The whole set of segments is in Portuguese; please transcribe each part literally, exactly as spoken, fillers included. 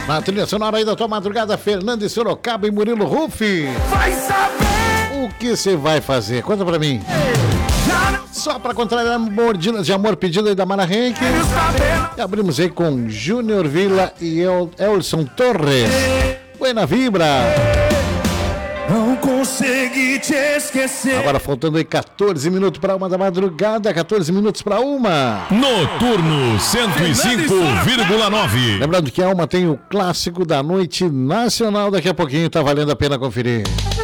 Na trilha sonora aí da tua madrugada, Fernando e Sorocaba e Murilo Rufi. Vai saber O que você vai fazer? Conta pra mim. Só pra contrariar mordidas de amor pedido aí da Mara Henke. E abrimos aí com Júnior Villa e El Elson Torres. Buena Vibra. Não consegui te esquecer. Agora faltando aí quatorze minutos para uma da madrugada, quatorze minutos para uma. Noturno cento e cinco vírgula nove. Lembrando que a Alma tem o clássico da noite nacional, daqui a pouquinho tá valendo a pena conferir.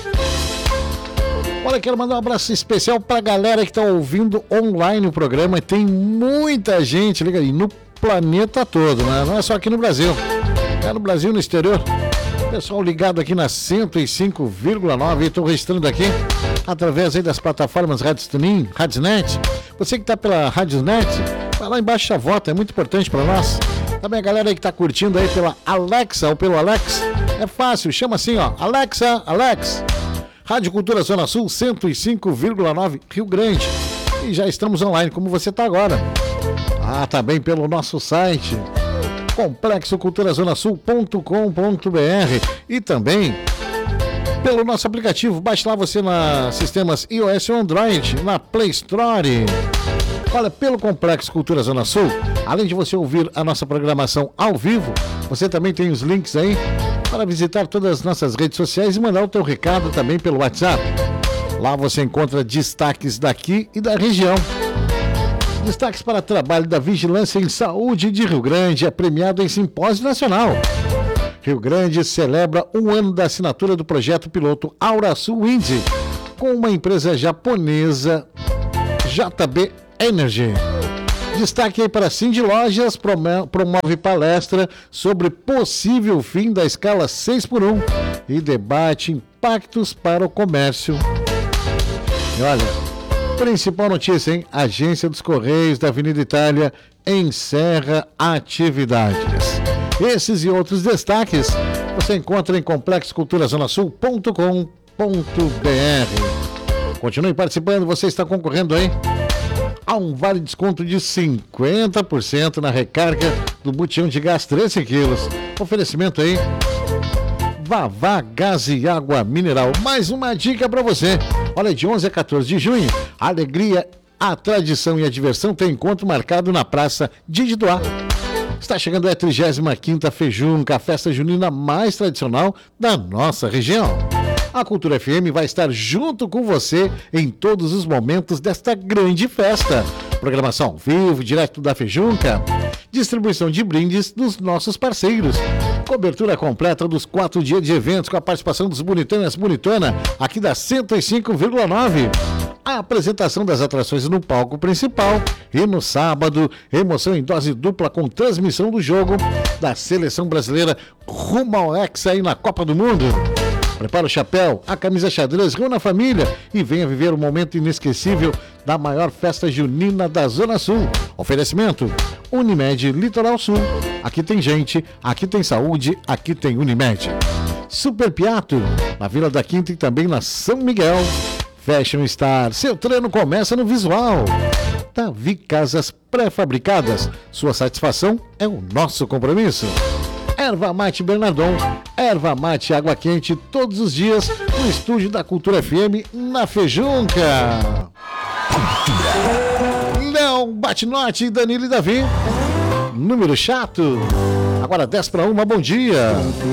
Olha, quero mandar um abraço especial pra galera que tá ouvindo online o programa. Tem muita gente, liga aí, no planeta todo, né? Não é só aqui no Brasil. É no Brasil, no exterior. Pessoal ligado aqui na cento e cinco vírgula nove, estou registrando aqui através aí das plataformas Rádio Tunin, Radiosnet. Você que está pela Radiosnet, vai lá embaixo a vota, é muito importante para nós. Também a galera aí que está curtindo aí pela Alexa ou pelo Alex, é fácil, chama assim, ó, Alexa, Alex, Rádio Cultura Zona Sul, cento e cinco vírgula nove, Rio Grande. E já estamos online, como você está agora. Ah, também pelo nosso site, complexo cultura zona sul ponto com ponto b r, e também pelo nosso aplicativo. Baixe lá você nas sistemas iOS ou Android, na Play Store. Olha, pelo Complexo Cultura Zona Sul, além de você ouvir a nossa programação ao vivo, você também tem os links aí para visitar todas as nossas redes sociais e mandar o teu recado também pelo WhatsApp. Lá você encontra destaques daqui e da região. Destaques para trabalho da Vigilância em Saúde de Rio Grande, é premiado em simpósio nacional. Rio Grande celebra um ano da assinatura do projeto piloto Aurasul Wind, com uma empresa japonesa, J B Energy. Destaque aí para Cindy Lojas, promove palestra sobre possível fim da escala seis por um e debate impactos para o comércio. E olha, principal notícia, hein? Agência dos Correios da Avenida Itália encerra atividades. Esses e outros destaques você encontra em complexo cultura zona sul ponto com ponto b r. Continue participando, você está concorrendo aí a um vale desconto de cinquenta por cento na recarga do botijão de gás treze quilos. Oferecimento aí Vavá Gás e Água Mineral. Mais uma dica para você. Olha, de onze a quatorze de junho, a alegria, a tradição e a diversão tem encontro marcado na Praça de Didoá. Está chegando a trigésima quinta Fejunca, a festa junina mais tradicional da nossa região. A Cultura F M vai estar junto com você em todos os momentos desta grande festa. Programação ao vivo, direto da Fejunca, distribuição de brindes dos nossos parceiros, cobertura completa dos quatro dias de eventos com a participação dos bonitões bonitona aqui da cento e cinco vírgula nove. A apresentação das atrações no palco principal e no sábado, emoção em dose dupla com transmissão do jogo da Seleção Brasileira rumo ao Hexa aí na Copa do Mundo. Prepara o chapéu, a camisa xadrez, reúna a família e venha viver o momento inesquecível da maior festa junina da Zona Sul. Oferecimento Unimed Litoral Sul. Aqui tem gente, aqui tem saúde, aqui tem Unimed. Super Piato, na Vila da Quinta e também na São Miguel. Fashion Star, seu treino começa no visual. Davi Casas Pré-Fabricadas, sua satisfação é o nosso compromisso. Erva Mate Bernardon, erva mate água quente todos os dias no estúdio da Cultura F M na Fejunca. Leão Batinote, Danilo e Davi. Número chato. Agora dez para uma, bom dia.